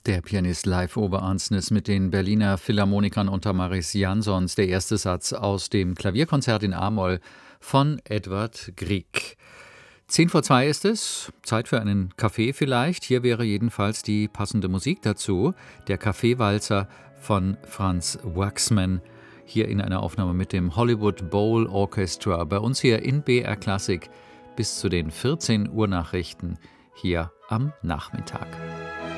Der Pianist Leif Ove Andsnes mit den Berliner Philharmonikern unter Maris Jansons. Der erste Satz aus dem Klavierkonzert in A-Moll von Edvard Grieg. 1:10 ist es, Zeit für einen Kaffee vielleicht. Hier wäre jedenfalls die passende Musik dazu. Der Kaffeewalzer von Franz Waxman. Hier in einer Aufnahme mit dem Hollywood Bowl Orchestra. Bei uns hier in BR Klassik bis zu den 14 Uhr Nachrichten hier am Nachmittag.